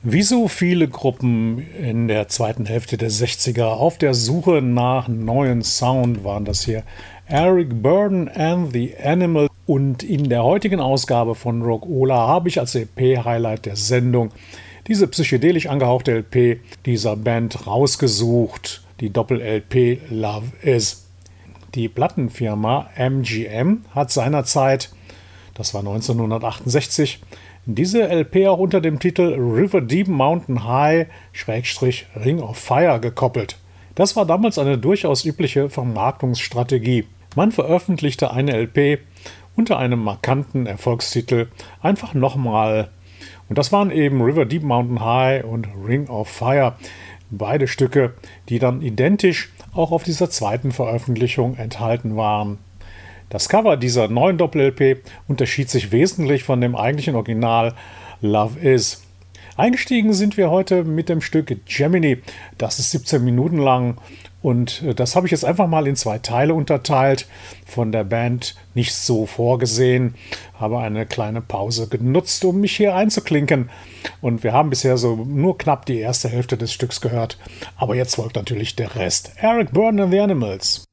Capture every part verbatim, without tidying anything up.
Wie so viele Gruppen in der zweiten Hälfte der sechziger auf der Suche nach neuen Sound waren das hier Eric Burdon and the Animals. Und in der heutigen Ausgabe von Rock'n'Rolla habe ich als L P-Highlight der Sendung diese psychedelisch angehauchte L P dieser Band rausgesucht, die Doppel-L P Love Is. Die Plattenfirma M G M hat seinerzeit, das war neunzehnhundertachtundsechzig, diese L P auch unter dem Titel River Deep Mountain High – Ring of Fire gekoppelt. Das war damals eine durchaus übliche Vermarktungsstrategie. Man veröffentlichte eine L P unter einem markanten Erfolgstitel einfach nochmal. Und das waren eben River Deep Mountain High und Ring of Fire. Beide Stücke, die dann identisch auch auf dieser zweiten Veröffentlichung enthalten waren. Das Cover dieser neuen Doppel-L P unterschied sich wesentlich von dem eigentlichen Original Love Is. Eingestiegen sind wir heute mit dem Stück Gemini. Das ist siebzehn Minuten lang und das habe ich jetzt einfach mal in zwei Teile unterteilt. Von der Band nicht so vorgesehen. Habe eine kleine Pause genutzt, um mich hier einzuklinken. Und wir haben bisher so nur knapp die erste Hälfte des Stücks gehört. Aber jetzt folgt natürlich der Rest. Eric Burdon and the Animals.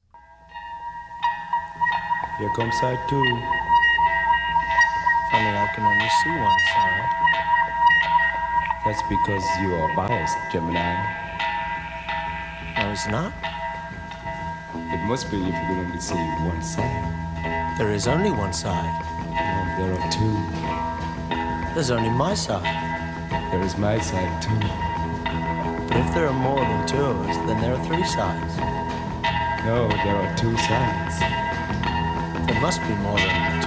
Here comes side two. Funny, I can only see one side. That's because you are biased, Gemini. No, it's not. It must be if you can only see one side. There is only one side. No, there are two. There's only my side. There is my side too. But if there are more than two of us, then there are three sides. No, there are two sides. There must be more than two.